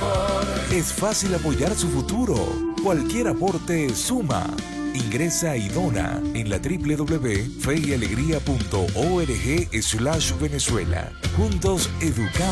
Es fácil apoyar su futuro. Cualquier aporte suma. Ingresa y dona en la www.feyyalegría.org/Venezuela. Juntos educamos.